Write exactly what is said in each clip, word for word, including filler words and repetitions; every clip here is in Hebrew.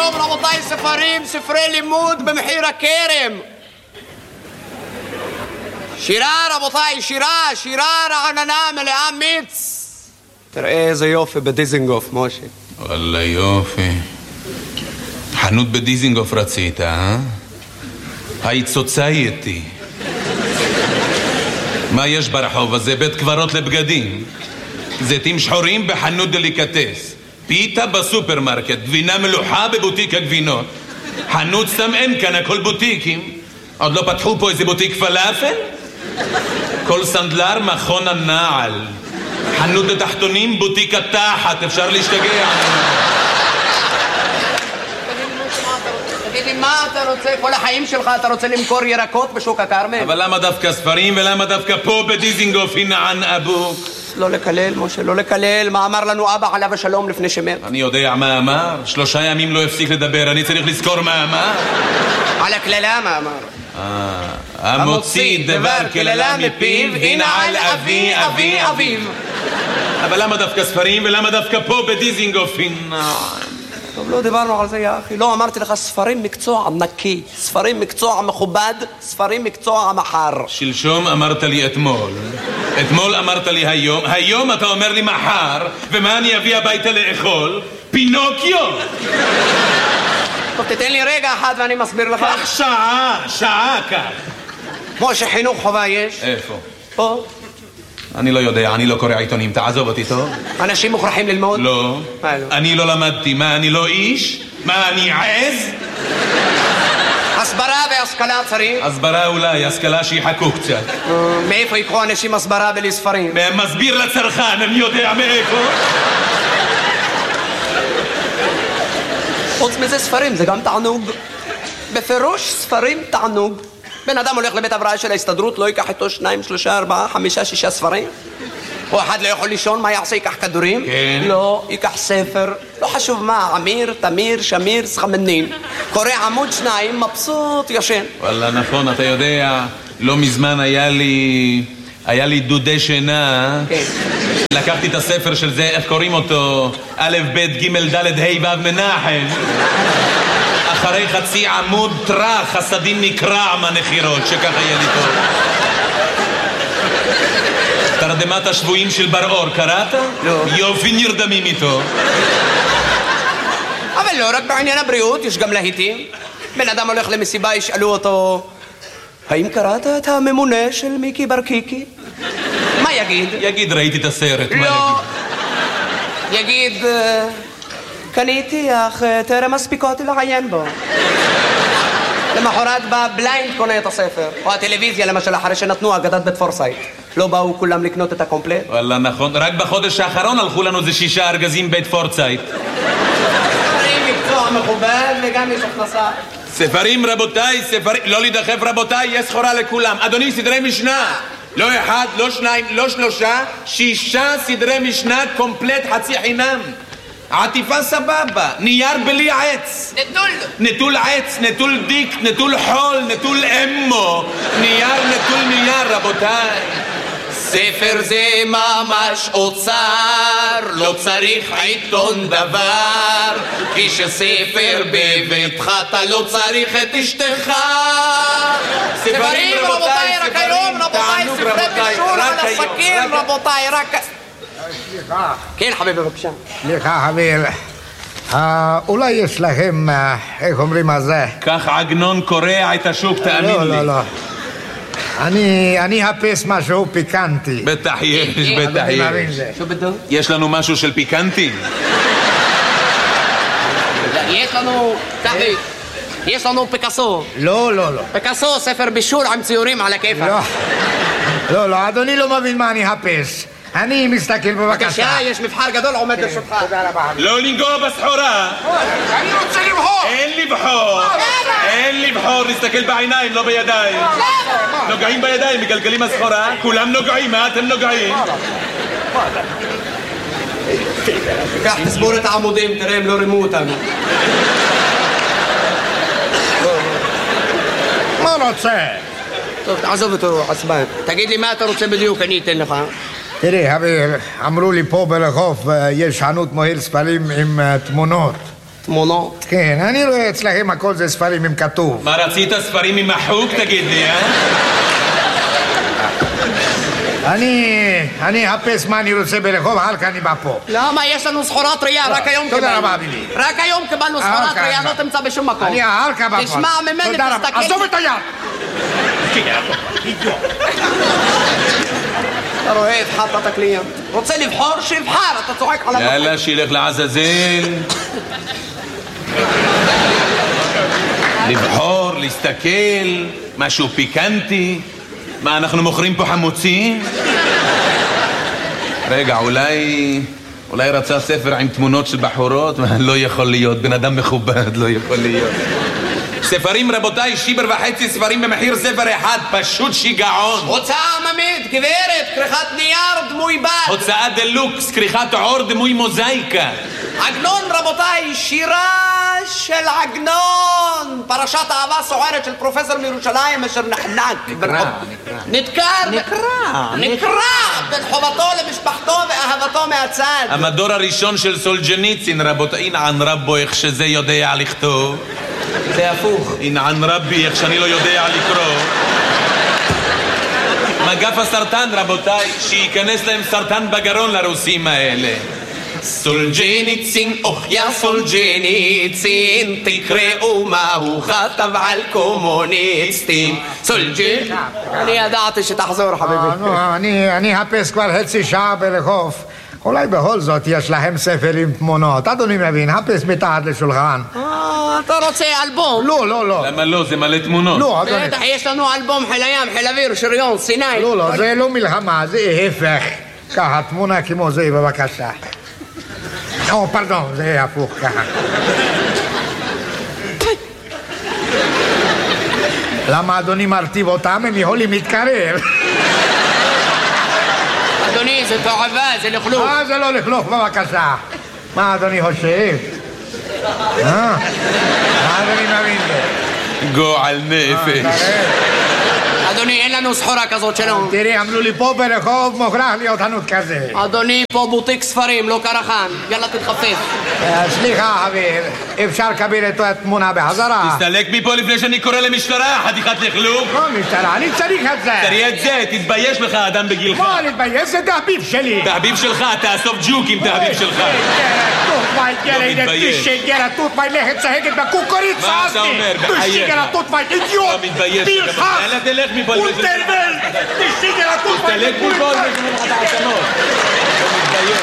היום רבותיי ספרים, ספרי לימוד במחיר הכרם. שירה רבותיי, שירה, שירה רעננה מלאה מיץ. תראה איזה יופי בדיזינגוף, משה. וואלה יופי. חנות בדיזינגוף רצית, אה? היית סוצייטי. מה יש ברחוב הזה? בית קברות לבגדים. זיתים שחורים בחנות דליקטס. פיתה בסופרמרקט. גבינה מלוחה בבוטיק הגבינות. חנות סתם אין כאן, הכל בוטיקים. עוד לא פתחו פה איזה בוטיק פלאפל? כל סנדלר מכון הנעל. חנות לתחתונים, בוטיק התחת. אפשר להשתגע. תגיד לי, מה אתה רוצה? כל החיים שלך אתה רוצה למכור ירקות בשוק הכרמל? אבל למה דווקא ספרים ולמה דווקא פה בדיזינגוף הינען אבוק? לא לקלל, משה, לא לקלל. מה אמר לנו אבא עליו השלום לפני שמת? אני יודע מה אמר. שלושה ימים לא הפסיק לדבר. אני צריך לזכור מה אמר. על הכללה מה אמר? המוציא דבר כללה מפיו ינעל אבי אבי אביו. אבל למה דווקא ספרים ולמה דווקא פה בדיזינגוף הינען? טוב, לא דיברנו על זה, יא אחי. לא אמרתי לך, ספרים מקצוע נקי, ספרים מקצוע מכובד, ספרים מקצוע מחר. שלשום אמרת לי אתמול, אתמול אמרת לי היום, היום אתה אומר לי מחר, ומה אני אביא הביתה לאכול? פינוקיו! טוב, תתן לי רגע אחד ואני מסביר לך. כך שעה, שעה כך. משה, חינוך חובה יש? איפה? פה. אני לא יודע, אני לא קורא עיתונים, תעזוב אותי טוב. אנשים מוכרחים ללמוד? לא. אני לא למדתי. מה, אני לא איש? מה, אני עז? הסברה והשכלה צריך? הסברה אולי, השכלה שיחכו קצת. מאיפה יקחו אנשים הסברה בלי ספרים? מסביר לצרכן, אני יודע מאיפה. חוץ מזה ספרים, זה גם תענוג. בפירוש ספרים תענוג. בן אדם הולך לבית הבראה של ההסתדרות, לא ייקח איתו שניים, שלושה, ארבעה, חמישה, שישה ספרים? או אחד לא יכול לישון, מה יעשה? ייקח כדורים? כן. לא, ייקח ספר. לא חשוב מה, אמיר, תמיר, שמיר, סחמנין. קורא עמוד שניים, מבסוט, ישן. וואלה, נכון, אתה יודע, לא מזמן היה לי... היה לי דודי שינה. כן. לקחתי את הספר של זה, איך קוראים אותו? א', ב', ג', ד', ה', ו', מנחם. אחרי חצי עמוד טרח, חסדים נקרע מהנחירות, שככה יהיה לי טוב. תרדמת השבויים של בר אור, קראת? לא. יופי נרדמים איתו. אבל לא רק בעניין הבריאות, יש גם להיטים. בן אדם הולך למסיבה, ישאלו אותו, האם קראת את הממונה של מיקי ברקיקי? מה יגיד? יגיד, ראיתי את הסרט. לא. יגיד, קניתי, אך טרם מספיקותי לעיין בו. למחרת בא בליינד קונה את הספר. או הטלוויזיה למשל, אחרי שנתנו אגדת בית פורסייט. לא באו כולם לקנות את הקומפלט? וואלה, נכון. רק בחודש האחרון הלכו לנו זה שישה ארגזים בית פורסייט. ספרים מקצוע מכובד וגם יש הכנסה. ספרים רבותיי, ספרים... לא להידחף רבותיי, יש סחורה לכולם. אדוני, סדרי משנה. לא אחד, לא שניים, לא שלושה, שישה סדרי משנה קומפלט חצי חינם. עטיפה סבבה, נייר בלי עץ. נטול. נטול עץ, נטול דיק, נטול חול, נטול אמו. נייר, נטול נייר, רבותיי. ספר זה ממש אוצר, לא צריך עיתון דבר, כי שספר בביתך אתה לא צריך את אשתך. ספרים רבותיי, רק היום רבותיי, ספרי בישול על הסכין רבותיי, רק... סליחה. כן חביבי בבקשה. סליחה חביב, אולי יש לכם, איך אומרים על זה? כך עגנון קורע את השוק, תאמין לי. לא, לא, לא. אני, אני אחפש משהו פיקנטי. בטח יש, בטח יש. יש לנו משהו של פיקנטי? יש לנו, תחבי, יש לנו פיקאסו. לא, לא, לא. פיקאסו, ספר בישול עם ציורים על הכיפה. לא, לא, לא, אדוני לא מבין מה אני אחפש. אני מסתכל בבקשה. בבקשה, יש מבחר גדול עומד לרשותך. תודה רבה. לא לנגוע בסחורה. אני רוצה לבחור. אין לבחור. אין לבחור, נסתכל בעיניים, לא בידיים. נוגעים בידיים, מגלגלים הסחורה. כולם נוגעים, מה אתם נוגעים? קח, תסבור את העמודים, תראה, הם לא רימו אותנו. מה רוצה? טוב, תעזוב אותו, עצבן. תגיד לי מה אתה רוצה בדיוק, אני אתן לך. תראי, אמרו לי פה ברחוב יש חנות מוהל ספרים עם תמונות. תמונות. כן, אני רואה אצלכם הכל זה ספרים עם כתוב. מה רצית? ספרים עם מחוק? תגיד לי, אה? אני... אני אחפש מה אני רוצה ברחוב הלכה, אני בא פה. למה? יש לנו סחורת ראייה, רק היום קיבלנו. תודה רבה, בילי. רק היום קיבלנו סחורת ראייה, לא תמצא בשום מקום. אני הלכה בא פה. תשמע ממני, תסתכל. עזוב את היד! אתה רואה, התחלת את הקליינט. רוצה לבחור? שיבחר, אתה צוחק עליו. יאללה, שילך לעזאזל. לבחור, להסתכל, משהו פיקנטי. מה, אנחנו מוכרים פה חמוצים? רגע, אולי... אולי רצה ספר עם תמונות של בחורות? לא יכול להיות, בן אדם מכובד, לא יכול להיות. ספרים, רבותיי, שיבר וחצי ספרים במחיר ספר אחד, פשוט שיגעון. הוצאה עממית, גברת, כריכת נייר, דמוי בד. הוצאה דלוקס, כריכת עור, דמוי מוזאיקה. עגנון, רבותיי, שירה של עגנון. פרשת אהבה סוערת של פרופסור מירושלים אשר נחנק. נקרא, נדקר. נקרא. נקרא. בין חובתו למשפחתו ואהבתו מהצד. המדור הראשון של סולג'ניצין, רבותיי, אינען רבו איך שזה יודע לכתוב. זה הפוך. אינען רבי איך שאני לא יודע לקרוא. מגף הסרטן, רבותיי, שייכנס להם סרטן בגרון לרוסים האלה. סולג'ניצין, אוח יא סולג'ניצין, תקראו מה הוא כתב על קומוניסטים. סולג'ניצין. אני ידעתי שתחזור, חביבי. אני אחפש כבר חצי שעה ברחוב. אולי בכל זאת יש להם ספר עם תמונות. אדוני מבין, חפש מתחת לשולחן. אה, אתה רוצה אלבום? לא, לא, לא. למה לא? זה מלא תמונות. לא, אדוני. בטח, יש לנו אלבום חיל הים, חיל אוויר, שריון, סיני. לא, לא, זה לא מלחמה, זה ההפך. ככה, תמונה כמו זה, בבקשה. או, פרדון, זה הפוך ככה. למה אדוני מרטיב אותם? הם יכולים להתקרב. אדוני, זה תועבה, זה לכלוך. אה, זה לא לכלוך, בבקשה. מה אדוני חושב? אה? מה אדוני מבין זה? גועל נפש. אדוני, אין לנו סחורה כזאת שלנו. תראי, אמרו לי פה ברחוב מוכרח להיות חנות כזה. אדוני, פה בוטיק ספרים, לא קרחן. יאללה, תתחפף. סליחה, חבר, אפשר לקבל את התמונה בחזרה? תסתלק מפה לפני שאני קורא למשטרה, חתיכת לכלוך. לא משטרה, אני צריך את זה. תראי את זה, תתבייש לך, אדם בגילך. מה להתבייש? זה תחביב שלי. תחביב שלך, תאסוף ג'וקים, תחביב שלך. תות מי גרה, תשי גרה, תות מי לכת צהגת בקוקוריץ. מה אתה אומר? תשי גרה, תות מי אידיוט. לא מתבייש. פרחח. אלא תלך מפה. אולטרבל. תשי גרה, תות מי. תלך מפה לפני שאני לך את העצמות. לא מתבייש.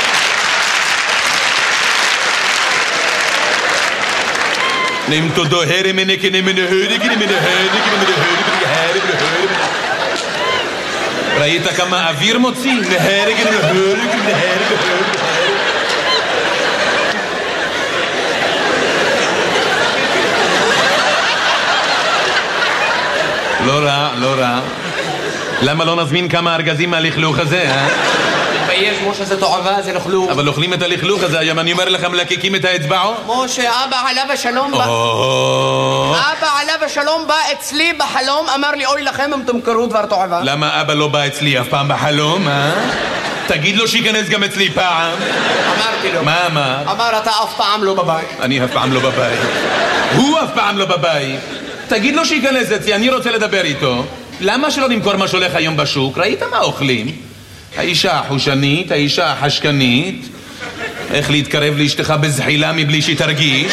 Nem todo here mene que nem mene höre que nem mene höre que nem mene höre que nem mene höre. ראית כמה אוויר מוציא? נהר que nem mene höre que nem mene höre. לא רע, לא רע. למה לא נזמין כמה ארגזים מהלכלוך הזה, אה? תתבייש, משה, זה תועבה, זה לכלוך. אבל אוכלים את הלכלוך הזה, היום אני אומר לכם, מלקקים את האצבעות? משה, אבא עליו השלום בא... אבא עליו השלום בא אצלי בחלום, אמר לי, אוי לכם אם תמכרו דבר תועבה. למה אבא לא בא אצלי אף פעם בחלום, אה? תגיד לו שיכנס גם אצלי פעם. אמרתי לו. מה אמר? אמר, אתה אף פעם לא בבית. אני אף פעם לא בבית. הוא אף פעם לא בבית. תגיד לו שיכנס אצלי, אני רוצה לדבר איתו. למה שלא נמכור מה שהולך היום בשוק? ראית מה אוכלים? האישה החושנית, האישה החשקנית. איך להתקרב לאשתך בזחילה מבלי שתרגיש?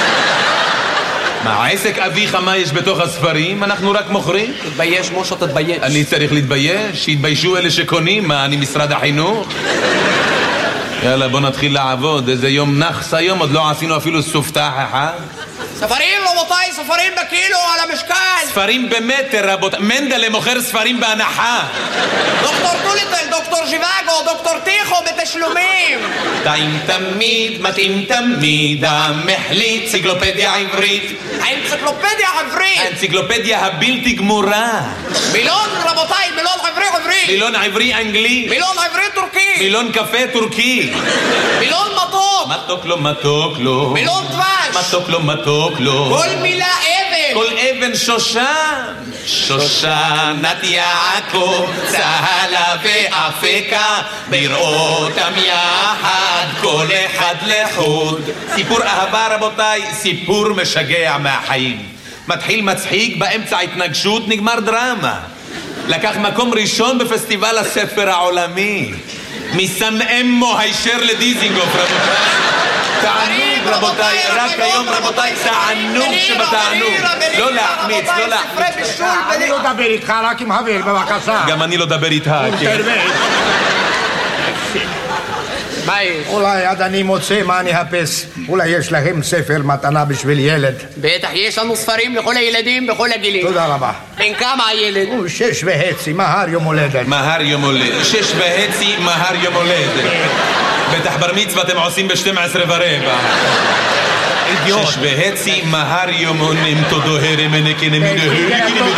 מה, עסק אביך מה יש בתוך הספרים? אנחנו רק מוכרים? תתבייש, משה, תתבייש. אני צריך להתבייש? שיתביישו אלה שקונים? מה, אני משרד החינוך? יאללה, בוא נתחיל לעבוד. איזה יום נחס היום, עוד לא עשינו אפילו סופתח אחד. ספרים, רבותיי, ספרים בקילו על המשקל. ספרים במטר, רבותיי. מנדלה מוכר ספרים בהנחה. דוקטור טוליטל, דוקטור ז'יוואגו, דוקטור טיחו בתשלומים. טעים תמיד, מתאים תמיד, המחליט, אנציקלופדיה עברית. האנציקלופדיה העברית. האנציקלופדיה הבלתי גמורה. מילון, רבותיי, מילון עברי עברי. מילון עברי אנגלי. מילון עברי טורקי. מילון קפה טורקי. מילון מתוק. מתוק לו, מתוק לו. מילון דבש. מתוק לו, מתוק לו. כל מילה אבן. כל אבן שושן. שושנת יעקב, צהלה ואפקה, בראותם יחד, כל אחד לחוד. סיפור אהבה רבותיי, סיפור משגע מהחיים. מתחיל מצחיק, באמצע התנגשות, נגמר דרמה. לקח מקום ראשון בפסטיבל הספר העולמי. מסנאמו הישר לדיזינגוף רבותיי. תענוג רבותיי, רק היום רבותיי, תענוג שבתענוג. לא להחמיץ, לא להחמיץ. אני לא דבר איתך, רק עם חבר, בבקשה. גם אני לא דבר איתך, כן. מה יש? אולי עד אני מוצא מה אני אחפש. אולי יש להם ספר מתנה בשביל ילד. בטח, יש לנו ספרים לכל הילדים בכל הגילים. תודה רבה. בן כמה הילד? הוא שש וחצי, מהר יום הולדת. מהר יום הולדת. שש וחצי, מהר יום הולדת. בטח בר מצווה אתם עושים ב-שתים עשרה ורבע. אידיוט. שש וחצי, מהר יום הונים, תודו הרם הנקן המדהים.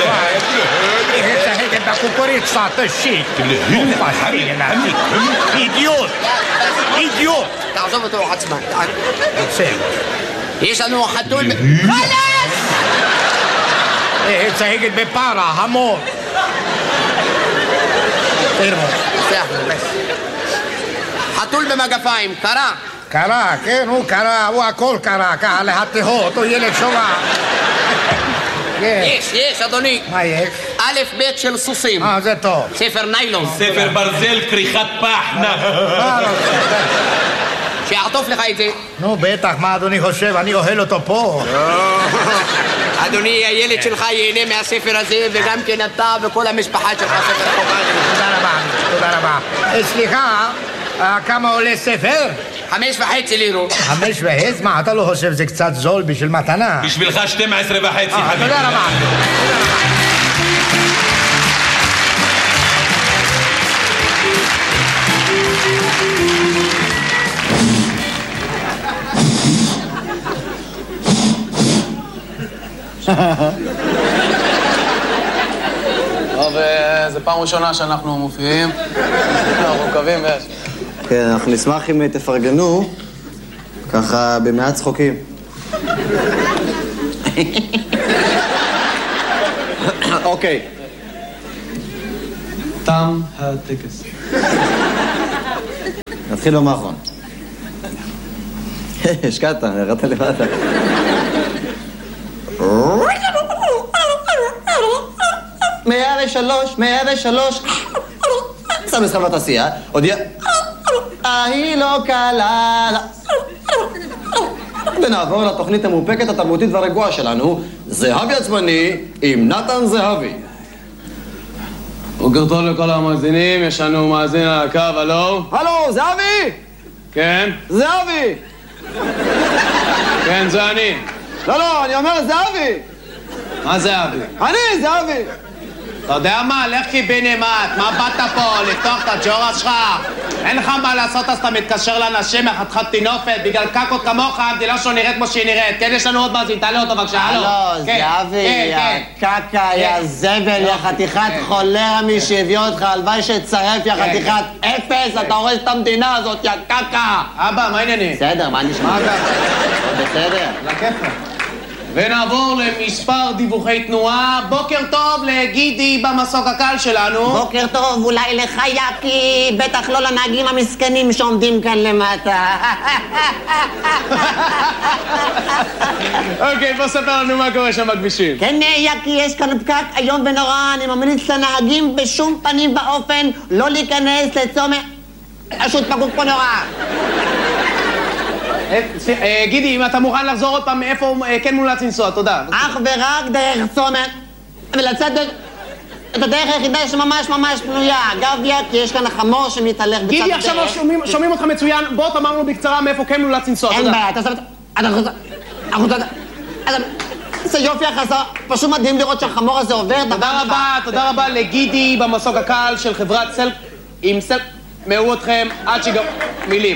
בקוקוריצה, תשיק. אידיוט. אידיוט. תעזוב אותו עצמן. בסדר. יש לנו חתול... חלס! צהגת בפרה, המון. חתול במגפיים, קרה. קרה, כן, הוא קרה, הוא הכל קרה, ככה להתהות, הוא ילד שובה. יש, יש, אדוני. מה יש? א' ב' של סוסים. אה, זה טוב. ספר ניילון. ספר ברזל, כריכת פחנה. שיעטוף לך את זה. נו, בטח, מה אדוני חושב? אני אוהל אותו פה. אדוני, הילד שלך ייהנה מהספר הזה, וגם כן אתה וכל המשפחה שלך ספר חובה. תודה רבה, תודה רבה. סליחה, כמה עולה ספר? חמש וחצי לירות. חמש וחצי? מה, אתה לא חושב שזה קצת זול בשביל מתנה? בשבילך שתים עשרה וחצי, חביבי. תודה רבה. טוב, זו פעם ראשונה שאנחנו מופיעים. אנחנו מקווים, יש. כן, אנחנו נשמח אם תפרגנו, ככה במעט צחוקים. אוקיי. תם הטקס. נתחיל במאחרון. השקעת, ירדת לבד. מאה ושלוש, מאה ושלוש. שם מסחר בתעשייה, הודיע... ההיא לא קלה... ונעבור לתוכנית המאופקת, התרבותית והרגועה שלנו, זהבי עצמני עם נתן זהבי. בוקר טוב לכל המאזינים, יש לנו מאזין על הקו, הלו? הלו, זהבי! כן? זהבי! כן, זה אני. לא, לא, אני אומר זהבי! מה זהבי? אני, זהבי! אתה יודע מה? לך קיבינימט, מה באת פה? לפתוח את הג'ורה שלך? אין לך מה לעשות אז אתה מתקשר לאנשים מחתיכת טינופת בגלל קקות כמוך, המדינה שלו נראית כמו שהיא נראית. כן, יש לנו עוד מאזין, תעלה אותו בבקשה, הלו. הלו, זהבי, יא קקה, יא זבל, יא חתיכת חולרה מי שהביא אותך, הלוואי שצרף, יא חתיכת אפס, אתה הורס את המדינה הזאת, יא קקה. אבא, מה העניינים? בסדר, מה נשמע? מה אגב? בסדר. לכיפה. ונעבור למספר דיווחי תנועה. בוקר טוב לגידי במסוק הקל שלנו. בוקר טוב, אולי לך יקי, בטח לא לנהגים המסכנים שעומדים כאן למטה. אוקיי, בוא ספר לנו מה קורה שם בכבישים. כן, יקי, יש כאן פקק איום ונורא, אני ממליץ לנהגים בשום פנים ואופן לא להיכנס לצומת... פשוט פקוק פה נורא. גידי, אם אתה מוכן לחזור עוד פעם מאיפה כן מומלץ לנסוע, תודה. אך ורק דרך צומת, ולצאת את הדרך היחידה שממש ממש פנויה. אגב, כי יש כאן החמור שמתהלך בצד הדרך. גידי, עכשיו שומעים אותך מצוין, בוא תאמר לנו בקצרה מאיפה כן מומלץ לנסוע, תודה. אין בעיה, אתה סבבה... זה יופי החסר, פשוט מדהים לראות שהחמור הזה עובר. תודה רבה, תודה רבה לגידי במסוק הקל של חברת סלק עם סלק. מאו אתכם עד שגם... מילים.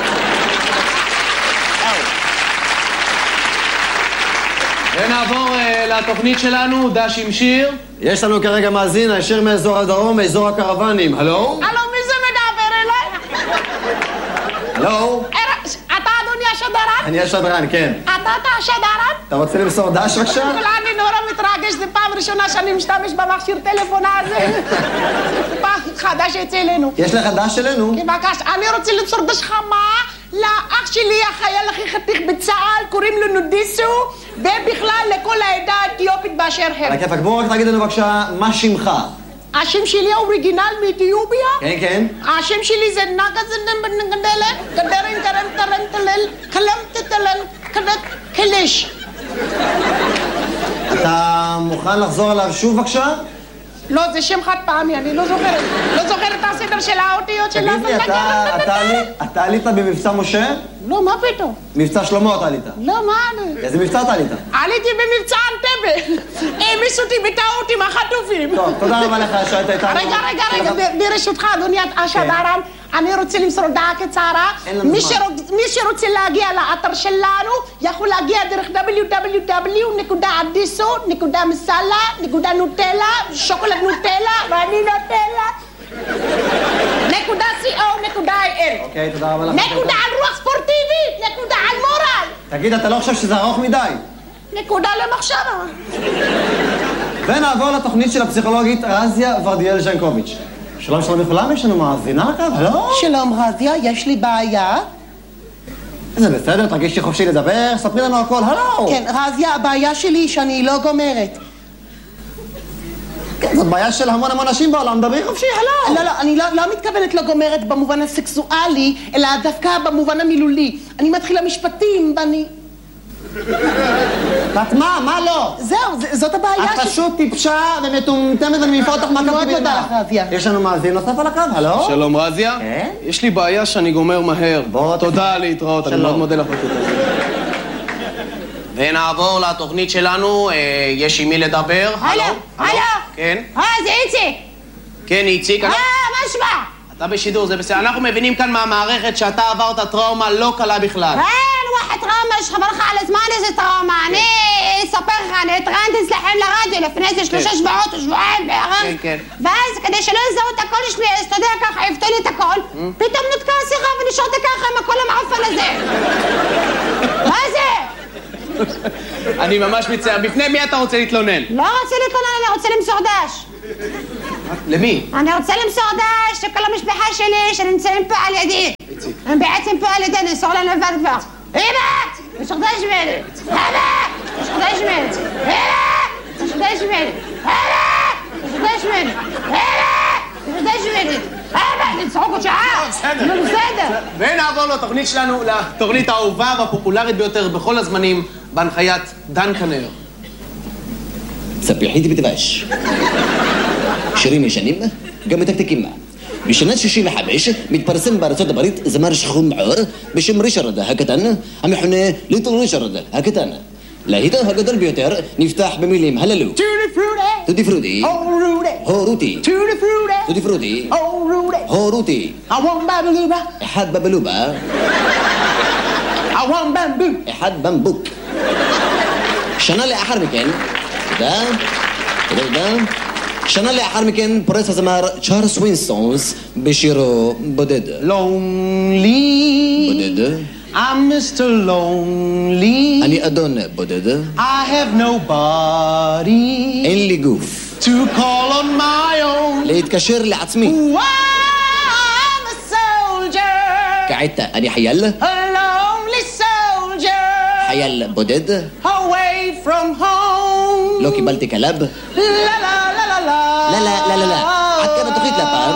ונעבור לתוכנית שלנו, דש עם שיר. יש לנו כרגע מאזין, הישר מאזור הדרום, מאזור הקרוונים. הלו? הלו, מי זה מדבר אליי? הלו? אתה אדוני השדרן? אני השדרן, כן. אתה אתה השדרן? אתה רוצה למסור דש בבקשה? אני נורא מתרגש, זו פעם ראשונה שאני משתמש במכשיר טלפון הזה. זה פעם חדש אצלנו. יש לך דש אלינו? כן, בבקשה, אני רוצה למסור דש חמה לאח שלי, החייל הכי חתיך בצה"ל, קוראים לו נודיסו, ובכלל לכל העדה האתיופית באשר הם. על הכיפק, בואו רק תגיד לנו בבקשה, מה שמך? השם שלי האוריגינל מאתיופיה? כן, כן. השם שלי זה נגזנדלן, גדרן קרן טרן טלל, קלם תטלן, קדת קלש. אתה מוכן לחזור עליו שוב בבקשה? לא, זה שם חד פעמי, אני לא זוכרת. לא זוכרת את הסדר של האותיות של... תגיד לי, אתה עלית במבצע משה? לא, מה פתאום? מבצע שלמה אתה עלית. לא, מה אני? איזה מבצע אתה עלית? עליתי במבצע אנטבה. העמיסו אותי בטעות עם החטופים. טוב, תודה רבה לך שהיית איתנו. רגע, רגע, רגע, ברשותך, אדוני השדרן, אני רוצה למסור הודעה קצרה. מי שרוצה להגיע לאתר שלנו, יכול להגיע דרך דאבליו דאבליו דאבליו נקודה אדיסו נקודה מסאלה נקודה נוטלה, שוקולד נוטלה, ואני נוטלה. נקודה סי או נקודה איי אל. אוקיי, תודה רבה לך. נקודה על רוח ספורטיבית, נקודה על מורל. תגיד, אתה לא חושב שזה ארוך מדי? נקודה למחשבה. ונעבור לתוכנית של הפסיכולוגית רזיה ורדיאל ז'נקוביץ'. שלום שלום לכולם, יש לנו מאזינה לקו, הלו? שלום רזיה, יש לי בעיה. זה בסדר, תרגישי חופשי לדבר, ספרי לנו הכל, הלו! כן, רזיה, הבעיה שלי היא שאני לא גומרת. כן, זאת בעיה של המון המון נשים בעולם, דברי חופשי, הלו! לא, לא, אני לא, לא מתכוונת לא גומרת במובן הסקסואלי, אלא דווקא במובן המילולי. אני מתחילה משפטים, ואני... ואת מה? מה לא? זהו, זאת הבעיה את פשוט טיפשה ומטומטמת ואני מעיפה אותך מהקו מאוד מודה לך, רזיה. יש לנו מאזין נוסף על הקו, הלו? שלום רזיה. כן? יש לי בעיה שאני גומר מהר. בוא, תודה להתראות, אני מאוד מודה לך. ונעבור לתוכנית שלנו, יש עם מי לדבר. הלו, הלו. כן? אה, זה איציק. כן, איציק. אה, מה שמע? אתה בשידור, זה בסדר. אנחנו מבינים כאן מהמערכת שאתה עברת טראומה לא קלה בכלל. אין, וואחד טראומה, שחבר לך על הזמן איזה טראומה. אני אספר לך, אני התראיינתי אצלכם לרדיו לפני איזה שלושה שבועות או שבועיים בערך. כן, כן. ואז כדי שלא יזהו את הקול שלי, אז אתה יודע ככה, יפתו לי את הקול, פתאום נותקה השיחה ונשארתי ככה עם הקול המעפן הזה. מה זה? אני ממש מצטער. בפני מי אתה רוצה להתלונן? לא רוצה להתלונן, אני רוצה למסור דש. למי? אני רוצה למסור דש לכל המשפחה שלי שנמצאים פה על ידי. הם בעצם פה על ידי, נמסור להם לבד כבר. אמא! יש דש ממני! אמא! יש דש ממני! אמא! יש דש ממני! אמא! יש דש ממני! אמא! יש דש ממני! אמא! נצחוק עוד שעה! נו, בסדר. ונעבור לתוכנית שלנו, לתוכנית האהובה והפופולרית ביותר בכל הזמנים, בהנחיית דן כנר. ספיחית בדבש. שירים ישנים, גם מתקתקים. בשנת שישים וחמש מתפרסם בארצות הברית זמר שחום מעור בשם ריצ'רד הקטן, המכונה ליטל ריצ'רד הקטן. להיטו הגדול ביותר נפתח במילים הללו: טוטי פרוטי, הורותי, טוטי פרוטי, הורותי, אחד בבלובה, אחד במבוק. שנה לאחר מכן, תודה, תודה, תודה. שנה לאחר מכן פורץ הזמר צ'ארלס ווינסטונס בשירו בודד. Lonely, בודד. I'm Mister Lonely. אני אדון בודד. I have nobody אין לי גוף to call on my own. להתקשר לעצמי. Wow, I'm a soldier. כעת אני חייל, A lonely soldier. חייל בודד. Away from home. לא קיבלתי כלב. La la la la la. לא, לא, לא, לא, לא. עד כאן התוכנית לפעם.